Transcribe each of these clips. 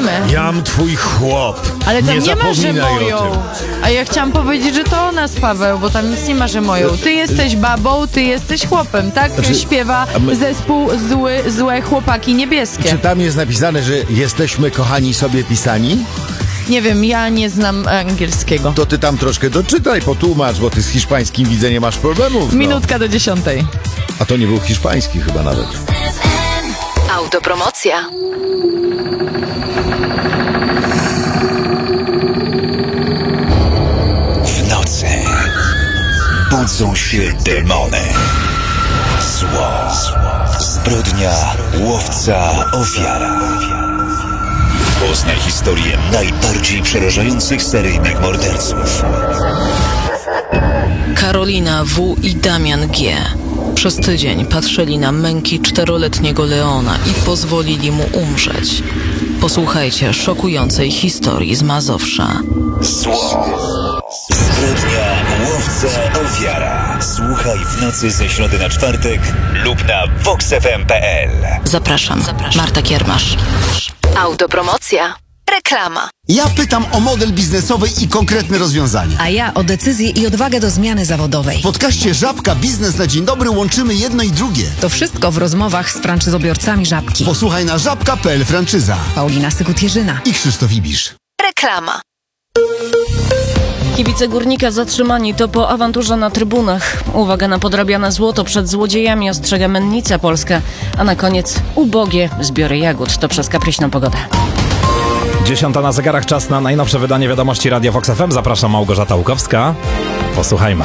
wiemy. Jam twój chłop. Ale tam nie ma, że zapominaj moją. o tym. A ja chciałam powiedzieć, że to o nas, Paweł, bo tam nic nie ma, że moją. Ty jesteś babą, ty jesteś chłopem, tak? Śpiewa zespół Złe Chłopaki Niebieskie. Czy tam jest napisane, że jesteśmy kochani sobie pisani? Nie wiem, ja nie znam angielskiego. To ty tam troszkę doczytaj, potłumacz, bo ty z hiszpańskim widzę nie masz problemów. No. Minutka do 10. A to nie był hiszpański chyba nawet. Autopromocja. W nocy budzą się demony. Zło, zbrodnia, łowca, ofiara. Poznaj historię najbardziej przerażających seryjnych morderców. Karolina W. i Damian G. Przez tydzień patrzyli na męki 4-letniego Leona i pozwolili mu umrzeć. Posłuchajcie szokującej historii z Mazowsza. Zło, zbrodnia, łowca, ofiara. Słuchaj w nocy ze środy na czwartek lub na voxfm.pl. Zapraszam. Marta Kiermasz. Autopromocja. Reklama. Ja pytam o model biznesowy i konkretne rozwiązania. A ja o decyzję i odwagę do zmiany zawodowej. W podcaście Żabka Biznes na Dzień Dobry łączymy jedno i drugie. To wszystko w rozmowach z franczyzobiorcami Żabki. Posłuchaj na żabka.pl franczyza. Paulina Sykut-Jerzyna I Krzysztof Ibisz. Reklama. Kibice Górnika zatrzymani to po awanturze na trybunach. Uwaga na podrabiane złoto przed złodziejami ostrzega Mennica Polska. A na koniec ubogie zbiory jagód. To przez kapryśną pogodę. 10 na zegarach, czas na najnowsze wydanie wiadomości Radia Vox FM. Zapraszam, Małgorzata Łukowska. Posłuchajmy.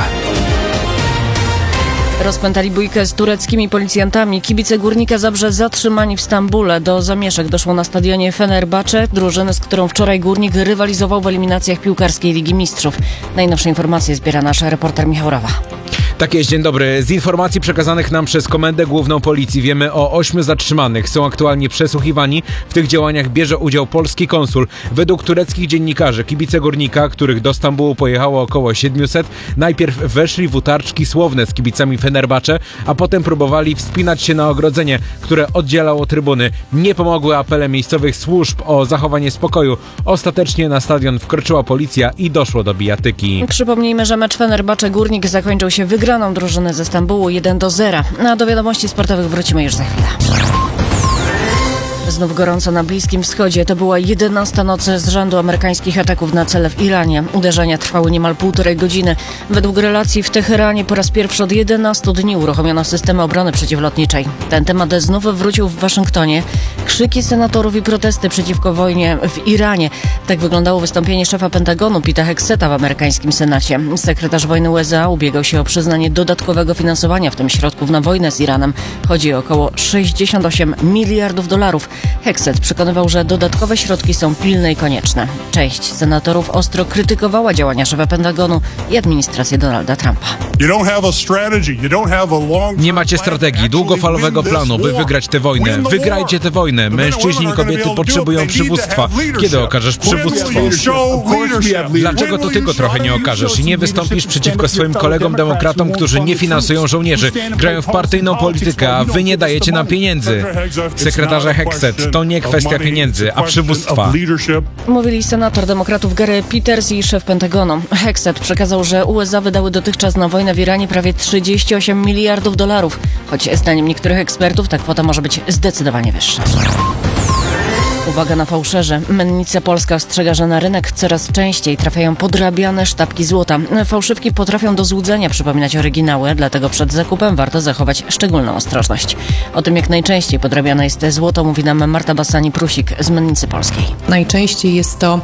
Rozpętali bójkę z tureckimi policjantami. Kibice Górnika Zabrze zatrzymani w Stambule. Do zamieszek doszło na stadionie Fenerbahce, drużyny, z którą wczoraj Górnik rywalizował w eliminacjach piłkarskiej Ligi Mistrzów. Najnowsze informacje zbiera nasz reporter Michał Rawa. Tak jest, dzień dobry. Z informacji przekazanych nam przez Komendę Główną Policji wiemy o 8 zatrzymanych. Są aktualnie przesłuchiwani. W tych działaniach bierze udział polski konsul. Według tureckich dziennikarzy kibice Górnika, których do Stambułu pojechało około 700, najpierw weszli w utarczki słowne z kibicami Fenerbahce, a potem próbowali wspinać się na ogrodzenie, które oddzielało trybuny. Nie pomogły apele miejscowych służb o zachowanie spokoju. Ostatecznie na stadion wkroczyła policja i doszło do bijatyki. Przypomnijmy, że mecz Fenerbahce Górnik zakończył się wygraną drużyny ze Stambułu 1-0. A do wiadomości sportowych wrócimy już za chwilę. Znów gorąco na Bliskim Wschodzie. To była 11. noc z rzędu amerykańskich ataków na cele w Iranie. Uderzenia trwały niemal 1,5 godziny. Według relacji w Teheranie po raz pierwszy od 11 dni uruchomiono systemy obrony przeciwlotniczej. Ten temat znów wrócił w Waszyngtonie. Krzyki senatorów i protesty przeciwko wojnie w Iranie. Tak wyglądało wystąpienie szefa Pentagonu Peta Hexeta w amerykańskim Senacie. Sekretarz wojny USA ubiegał się o przyznanie dodatkowego finansowania, w tym środków na wojnę z Iranem. Chodzi o około $68 miliardów. Hexet przekonywał, że dodatkowe środki są pilne i konieczne. Część senatorów ostro krytykowała działania szefa Pentagonu i administrację Donalda Trumpa. Nie macie strategii, długofalowego planu, by wygrać tę wojnę. Wygrajcie tę wojnę. Mężczyźni i kobiety potrzebują przywództwa. Kiedy okażesz przywództwo? Dlaczego to ty go trochę nie okażesz i nie wystąpisz przeciwko swoim kolegom demokratom, którzy nie finansują żołnierzy, grają w partyjną politykę, a wy nie dajecie nam pieniędzy? Sekretarze Hexet, to nie kwestia pieniędzy, a przywództwa. Mówili senator demokratów Gary Peters i szef Pentagonu. Hexet przekazał, że USA wydały dotychczas na wojnę w Iranie prawie $38 miliardów, choć zdaniem niektórych ekspertów ta kwota może być zdecydowanie wyższa. Uwaga na fałszerze. Mennica Polska ostrzega, że na rynek coraz częściej trafiają podrabiane sztabki złota. Fałszywki potrafią do złudzenia przypominać oryginały, dlatego przed zakupem warto zachować szczególną ostrożność. O tym, jak najczęściej podrabiane jest złoto, mówi nam Marta Bassani-Prusik z Mennicy Polskiej. Najczęściej jest to